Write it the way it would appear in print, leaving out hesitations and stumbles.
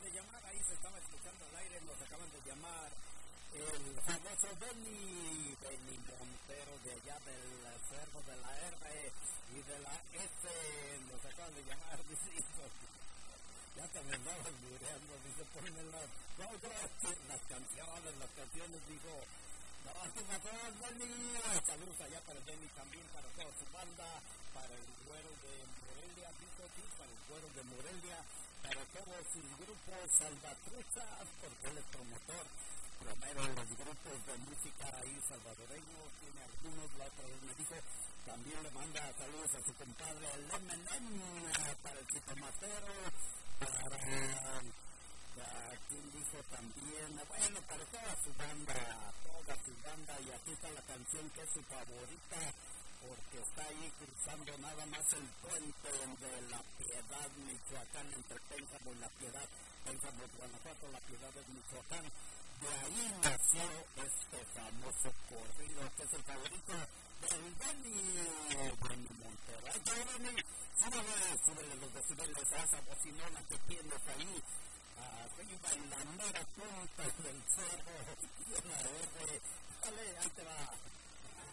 de llamar, ahí se estaba escuchando al aire, nos acaban de llamar el famoso Benny Montero de allá del cerro de la R y de la S, nos acaban de llamar, dice, ya te me andabas mureando, dice, ponme las canciones, dijo, no, Benny, saludos allá para Benny también, para toda su banda, para el Güero de Morelia, dijo, sí, para el Güero de Morelia, para todos sus grupos salvatruchas, porque él es promotor, primero los grupos de música ahí salvadoreños, tiene algunos, la otra vez me dijo, también le manda saludos a su compadre, el M&M, para el Chitomatero, para quien dijo también, bueno, para toda su banda, y aquí está la canción que es su favorita, porque está ahí cruzando nada más el puente de La Piedad, Michoacán, entre Pénjamo y La Piedad, Pénjamo, Guanajuato, La Piedad es Michoacán. De ahí nació este famoso corrido, que es el favorito del Benny Montero. ¡Ay, Benny! Súbele los decibeles a esa bocinona que tienes ahí, arriba en la mera punta del cerro, y en la R. Dale, ahí te va.